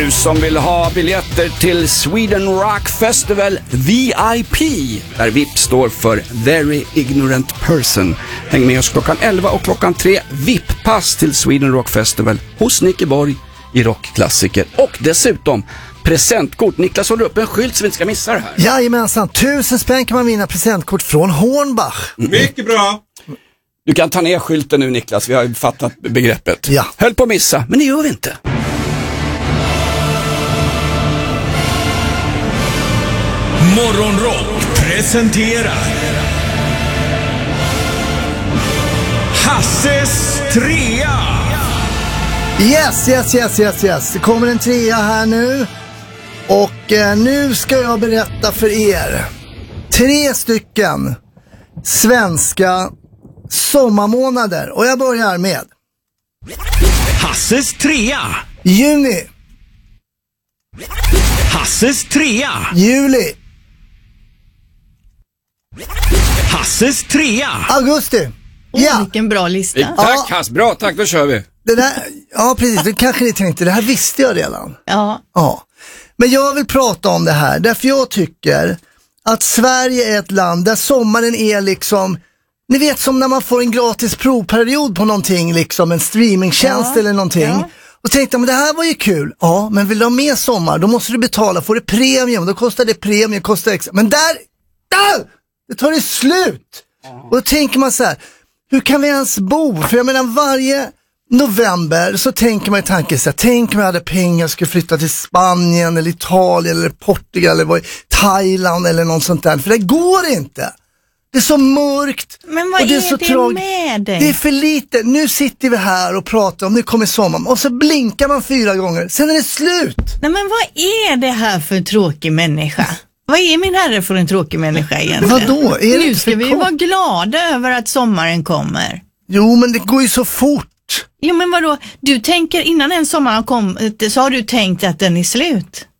Du som vill ha biljetter till Sweden Rock Festival VIP, där VIP står för Very Ignorant Person. Häng med oss klockan 11 och klockan 3. VIP-pass till Sweden Rock Festival hos Nicke Borg i Rockklassiker. Och dessutom presentkort. Niklas håller upp en skylt så vi inte ska missa det här. Jajamensan, 1000 spänn kan man vinna presentkort från Hornbach. Mycket bra. Du kan ta ner skylten nu, Niklas, vi har ju fattat begreppet. Ja. Höll på att missa, men det gör vi inte. Morgonrock presenterar Hasses trea. Yes. Det kommer en trea här nu. Och nu ska jag berätta för er 3 stycken svenska sommarmånader. Och jag börjar med Hasses trea. juni, Hasses trea. juli, Hasses trea. augusti. Vilken bra lista. Tack Hass, bra, tack, då kör vi. Det där, ja precis, det kanske ni tänkte, det här visste jag redan. Ja. Men jag vill prata om det här, därför jag tycker att Sverige är ett land där sommaren är liksom, ni vet som när man får en gratis provperiod på någonting, liksom en streamingtjänst eller någonting. Ja. Och tänkte, men det här var ju kul. Ja, men vill du ha mer sommar, då måste du betala, får du premium, då kostar det premium, kostar extra. Men där, det tar det slut. Och då tänker man så här, hur kan vi ens bo? För jag menar varje november så tänker man i tanken så här, tänk om jag hade pengar, skulle flytta till Spanien eller Italien eller Portugal eller Thailand eller något sånt där. För det går inte. Det är så mörkt. Men vad och det är så det med dig? Det är för lite. Nu sitter vi här och pratar om, nu kommer sommaren. Och så blinkar man 4 gånger. Sen är det slut. Nej, men vad är det här för tråkig människa? Vad är min herre för en tråkig människa egentligen? Vadå? Är det Nu inte ska för vi ju vara glada över att sommaren kommer. Jo, men det går ju så fort. Jo, men vadå? Du tänker innan en sommar har kommit så har du tänkt att den är slut.